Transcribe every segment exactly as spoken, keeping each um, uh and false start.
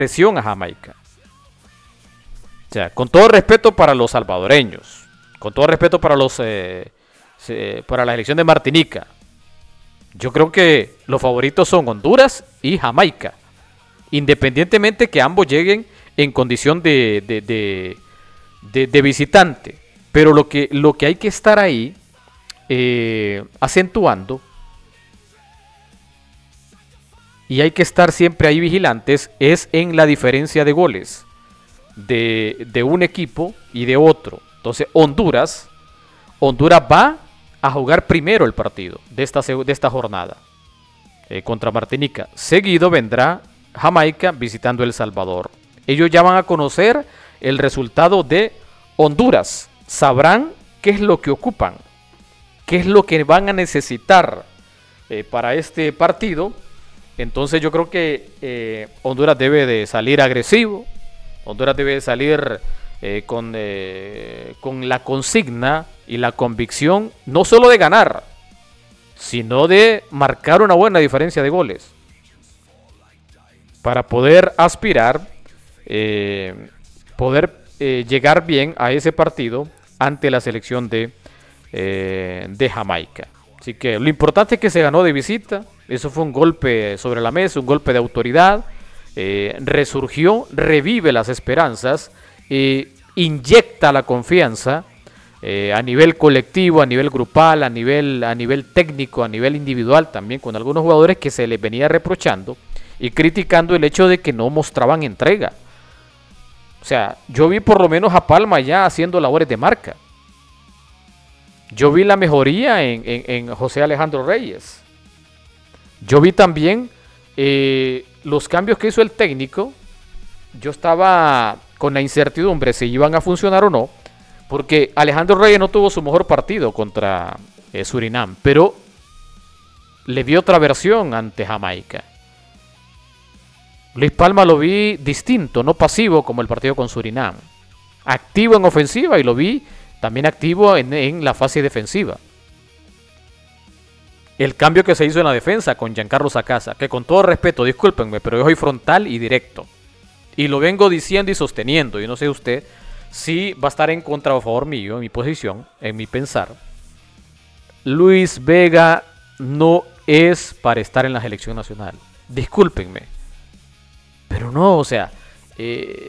presión a Jamaica. O sea, con todo respeto para los salvadoreños, con todo respeto para los eh, eh, para la selección de Martinica, yo creo que los favoritos son Honduras y Jamaica, independientemente que ambos lleguen en condición de, de, de, de, de visitante. Pero lo que, lo que hay que estar ahí eh, acentuando, y hay que estar siempre ahí vigilantes, es en la diferencia de goles de, de un equipo y de otro. Entonces Honduras, Honduras va a jugar primero el partido de esta, de esta jornada eh, contra Martinica. Seguido vendrá Jamaica visitando El Salvador. Ellos ya van a conocer el resultado de Honduras. Sabrán qué es lo que ocupan, qué es lo que van a necesitar eh, para este partido. Entonces yo creo que eh, Honduras debe de salir agresivo. Honduras debe de salir eh, con, eh, con la consigna y la convicción no solo de ganar, sino de marcar una buena diferencia de goles para poder aspirar, eh, poder eh, llegar bien a ese partido ante la selección de, eh, de Jamaica. Así que lo importante es que se ganó de visita. Eso fue un golpe sobre la mesa, un golpe de autoridad. Eh, resurgió, revive las esperanzas, eh, inyecta la confianza eh, a nivel colectivo, a nivel grupal, a nivel, a nivel técnico, a nivel individual también, con algunos jugadores que se les venía reprochando y criticando el hecho de que no mostraban entrega. O sea, yo vi por lo menos a Palma ya haciendo labores de marca. Yo vi la mejoría en, en, en José Alejandro Reyes. Yo vi también eh, los cambios que hizo el técnico. Yo estaba con la incertidumbre si iban a funcionar o no, porque Alejandro Reyes no tuvo su mejor partido contra eh, Surinam, pero le vi otra versión ante Jamaica. Luis Palma lo vi distinto, no pasivo como el partido con Surinam. Activo en ofensiva y lo vi también activo en, en la fase defensiva. El cambio que se hizo en la defensa con Giancarlo Sacasa, que con todo respeto, discúlpenme, pero yo soy frontal y directo. Y lo vengo diciendo y sosteniendo. Yo no sé usted si va a estar en contra o a favor mío, en mi posición, en mi pensar. Luis Vega no es para estar en la selección nacional. Discúlpenme. Pero no, o sea, eh,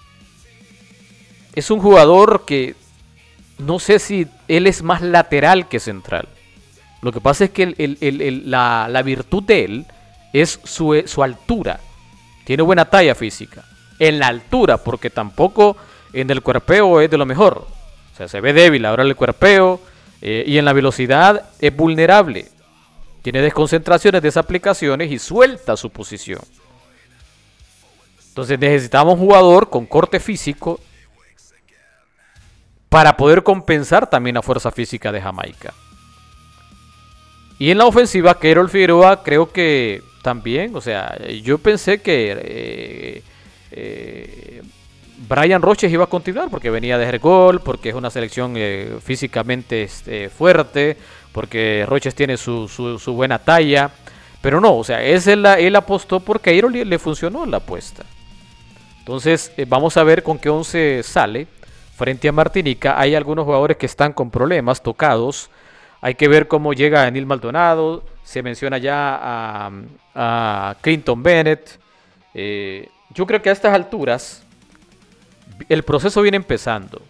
es un jugador que no sé si él es más lateral que central. Lo que pasa es que el, el, el, el, la, la virtud de él es su, su altura. Tiene buena talla física. En la altura, porque tampoco en el cuerpeo es de lo mejor. O sea, se ve débil ahora el cuerpeo. Eh, y en la velocidad es vulnerable. Tiene desconcentraciones, desaplicaciones y suelta su posición. Entonces necesitamos un jugador con corte físico para poder compensar también la fuerza física de Jamaica. Y en la ofensiva, Keylor Figueroa creo que también, o sea, yo pensé que eh, eh, Brian Roches iba a continuar porque venía de hacer gol, porque es una selección eh, físicamente este, fuerte, porque Roches tiene su, su, su buena talla, pero no, o sea, es él, él apostó porque a Keylor le, le funcionó la apuesta. Entonces, eh, vamos a ver con qué once sale frente a Martinica. Hay algunos jugadores que están con problemas, tocados. Hay que ver cómo llega Anil Maldonado. Se menciona ya a, a Clinton Bennett. Eh, yo creo que a estas alturas el proceso viene empezando.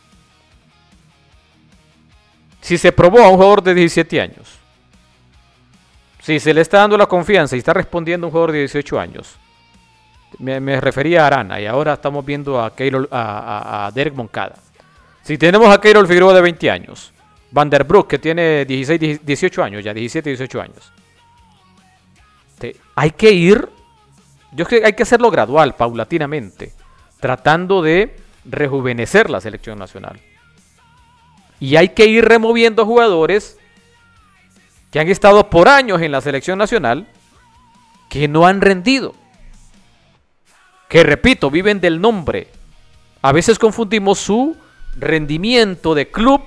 Si se probó a un jugador de diecisiete años, si se le está dando la confianza y está respondiendo a un jugador de dieciocho años, me, me refería a Arana y ahora estamos viendo a, Keylor, a, a, a Derek Moncada. Si tenemos a Keylor Figueroa de veinte años, Van der Broek, que tiene dieciséis, dieciocho años, ya diecisiete, dieciocho años. Te, hay que ir, yo creo que hay que hacerlo gradual, paulatinamente, tratando de rejuvenecer la selección nacional. Y hay que ir removiendo jugadores que han estado por años en la selección nacional, que no han rendido. Que, repito, viven del nombre. A veces confundimos su rendimiento de club,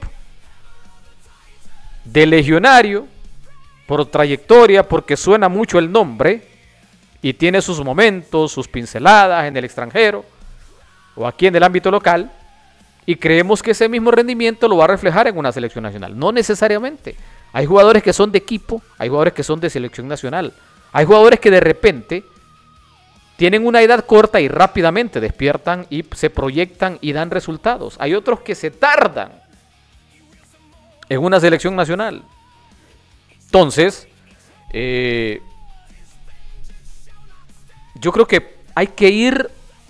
de legionario, por trayectoria, porque suena mucho el nombre, y tiene sus momentos, sus pinceladas en el extranjero o aquí en el ámbito local, y creemos que ese mismo rendimiento lo va a reflejar en una selección nacional. No necesariamente. Hay jugadores que son de equipo, hay jugadores que son de selección nacional, hay jugadores que de repente tienen una edad corta y rápidamente despiertan y se proyectan y dan resultados. Hay otros que se tardan en una selección nacional. Entonces, eh, yo creo que hay que ir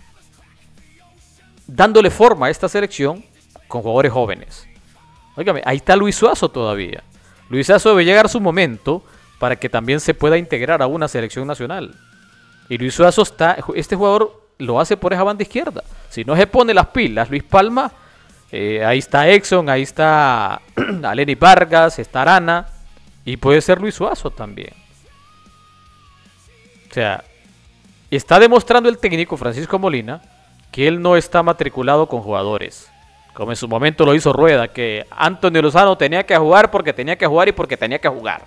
dándole forma a esta selección con jugadores jóvenes. Óigame, ahí está Luis Suazo todavía. Luis Suazo debe llegar su momento para que también se pueda integrar a una selección nacional. Y Luis Suazo está, este jugador lo hace por esa banda izquierda. Si no se pone las pilas, Luis Palma, eh, ahí está Exxon, ahí está Aleni Vargas, está Arana, y puede ser Luis Suazo también. O sea, está demostrando el técnico Francisco Molina que él no está matriculado con jugadores, como en su momento lo hizo Rueda, que Antonio Lozano tenía que jugar porque tenía que jugar y porque tenía que jugar.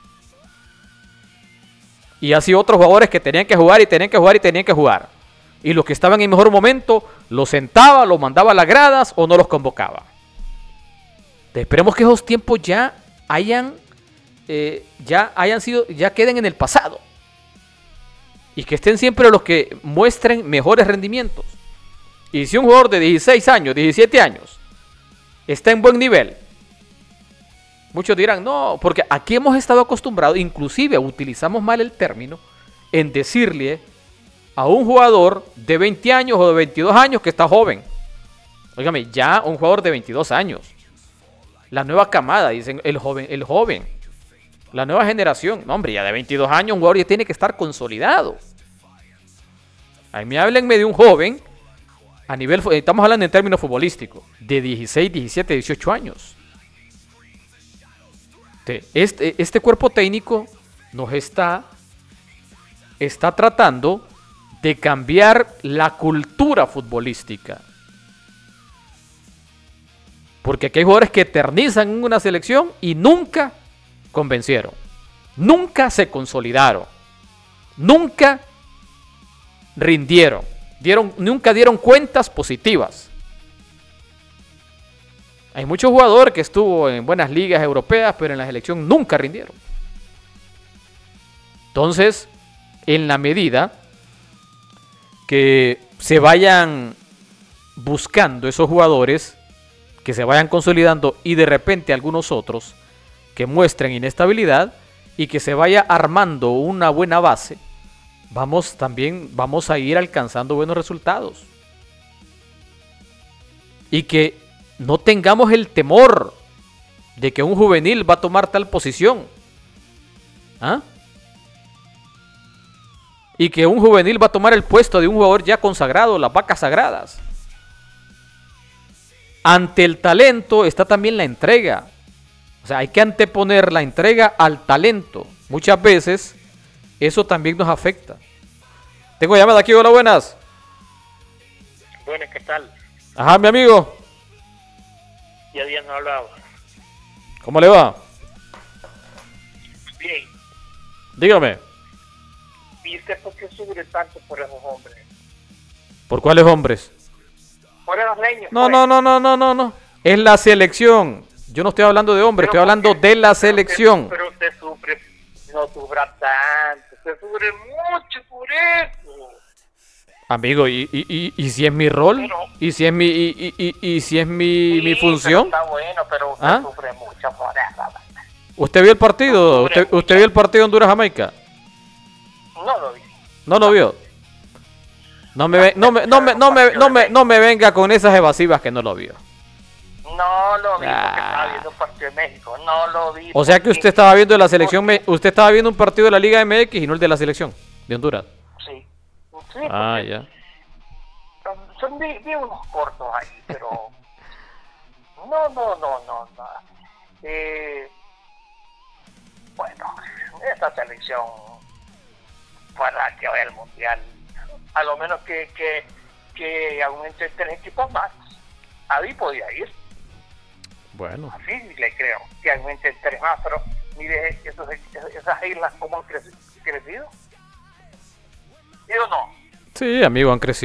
Y así otros jugadores que tenían que jugar y tenían que jugar y tenían que jugar. Y los que estaban en mejor momento, los sentaba, los mandaba a las gradas o no los convocaba. Esperemos que esos tiempos ya hayan, eh, ya hayan sido, ya queden en el pasado. Y que estén siempre los que muestren mejores rendimientos. Y si un jugador de dieciséis años, diecisiete años, está en buen nivel, muchos dirán, no, porque aquí hemos estado acostumbrados, inclusive utilizamos mal el término, en decirle a un jugador de veinte años o de veintidós años que está joven. Óigame, ya un jugador de veintidós años. La nueva camada, dicen, el joven, el joven. La nueva generación. No, hombre, ya de veintidós años un jugador ya tiene que estar consolidado. A mí me háblenme de un joven, a nivel, estamos hablando en términos futbolísticos, de dieciséis, diecisiete, dieciocho años. Este, este cuerpo técnico nos está, está tratando de cambiar la cultura futbolística. Porque aquí hay jugadores que eternizan en una selección y nunca convencieron. Nunca se consolidaron. Nunca rindieron. Dieron, nunca dieron cuentas positivas. Hay muchos jugadores que estuvo en buenas ligas europeas, pero en la selección nunca rindieron. Entonces, en la medida que se vayan buscando esos jugadores, que se vayan consolidando y de repente algunos otros que muestren inestabilidad y que se vaya armando una buena base, vamos también vamos a ir alcanzando buenos resultados. Y que no tengamos el temor de que un juvenil va a tomar tal posición. ¿Ah? Y que un juvenil va a tomar el puesto de un jugador ya consagrado, las vacas sagradas. Ante el talento está también la entrega. O sea, hay que anteponer la entrega al talento. Muchas veces eso también nos afecta. Tengo llamada aquí, hola, buenas. Buenas, ¿qué tal? Ajá, mi amigo. Ya días no hablaba. ¿Cómo le va? Bien. Dígame. ¿Y usted por qué sufre tanto por esos hombres? ¿Por cuáles hombres? Por esos leños. No, pues. no, no, no, no, no, no. Es la selección. Yo no estoy hablando de hombres, estoy hablando de la selección. Pero usted, pero usted sufre, no sufra tanto. Usted sufre mucho por eso. Amigo, ¿y, y, y, y si es mi rol? Pero, ¿Y si es mi, y, y, y, y si es mi, sí, mi función? Está bueno, pero usted ¿Ah? sufre mucho por eso. ¿Usted vio el partido? No, ¿Usted, ¿Usted vio el partido Honduras-Jamaica? No lo vi. ¿No lo vio? No me, ve- no, me, no, me, no, me, no, me, no me venga con esas evasivas que no lo vio. No lo vi porque Ah. estaba viendo un partido de México. No lo vi. O sea que porque- usted estaba viendo la selección, porque- me- usted estaba viendo un partido de la Liga M X y no el de la selección de Honduras. Sí. Sí, Ah, porque ya. son- Son vi, vi unos cortos ahí, pero no, no, no, no, no. Eh, bueno, esta selección para que vaya al mundial, a lo menos que, que, que aumente tres equipos más, ahí podía ir, Bueno. así le creo, que aumente tres más, pero mire esos, esas islas cómo han creci- crecido. ¿Sí o no? Sí, amigo, han crecido.